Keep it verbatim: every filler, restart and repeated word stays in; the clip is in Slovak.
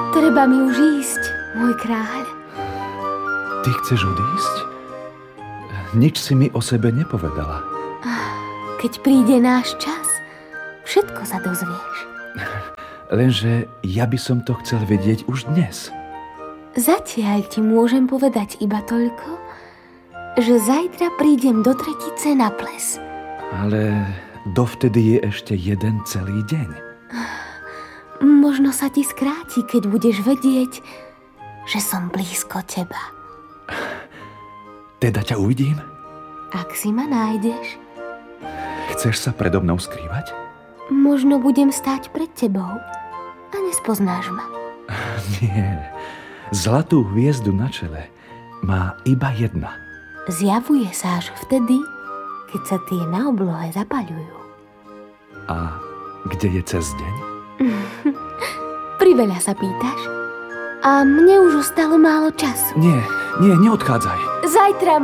Treba mi už ísť, môj kráľ. Ty chceš odísť? Nič si mi o sebe nepovedala. Keď príde náš čas, všetko sa dozvieš. Lenže ja by som to chcel vedieť už dnes. Zatiaľ ti môžem povedať iba toľko, že zajtra prídem do tretice na ples. Ale dovtedy je ešte jeden celý deň. Možno sa ti skráti, keď budeš vedieť, že som blízko teba. Teda ťa uvidím? Ak si ma nájdeš. Chceš sa predo mnou skrývať? Možno budem stáť pred tebou a nespoznáš ma. Nie. Zlatú hviezdu na čele má iba jedna. Zjavuje sa až vtedy, keď sa tie na oblohe zapaľujú. A kde je cez deň? Priveľa sa pýtaš? A mne už ostalo málo času. Nie, nie, neodchádzaj. Zajtra